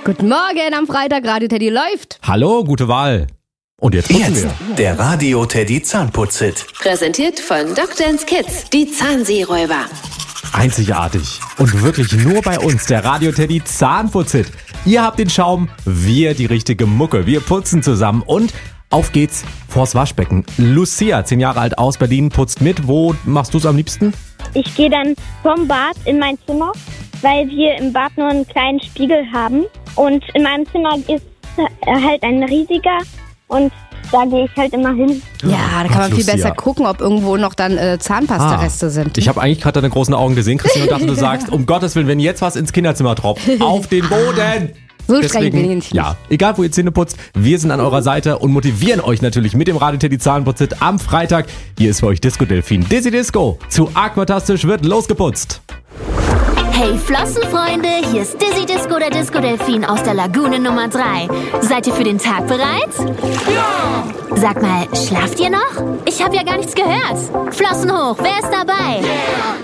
Guten Morgen am Freitag, Radio Teddy läuft. Hallo, gute Wahl. Und jetzt putzen wir. Der Radio Teddy Zahnputz-Hit. Präsentiert von Dr. Kids, die Zahnseeräuber. Einzigartig. Und wirklich nur bei uns, der Radio Teddy Zahnputz-Hit. Ihr habt den Schaum, wir die richtige Mucke. Wir putzen zusammen und auf geht's vors Waschbecken. Lucia, 10 Jahre alt aus Berlin, putzt mit. Wo machst du es am liebsten? Ich gehe dann vom Bad in mein Zimmer, weil wir im Bad nur einen kleinen Spiegel haben. Und in meinem Zimmer ist halt ein riesiger und da gehe ich halt immer hin. Ja, da kann man viel Lucia. besser gucken, ob irgendwo noch dann Zahnpasta-Reste sind. Ich habe eigentlich gerade deine großen Augen gesehen, Christine, und dachte, du sagst, um Gottes Willen, wenn jetzt was ins Kinderzimmer tropft, auf den Boden. So streng bin ich nicht. Ja, egal wo ihr Zähne putzt, wir sind an eurer Seite und motivieren euch natürlich mit dem Radio Teddy Zahnputz-Hit am Freitag. Hier ist für euch Disco Delfin. Dizzy Disco. Zu Aquatastisch wird losgeputzt. Hey Flossenfreunde, hier ist Dizzy Disco, der Disco Delfin aus der Lagune Nummer 3. Seid ihr für den Tag bereit? Ja! Sag mal, schlaft ihr noch? Ich habe ja gar nichts gehört. Flossen hoch, wer ist dabei? Yeah.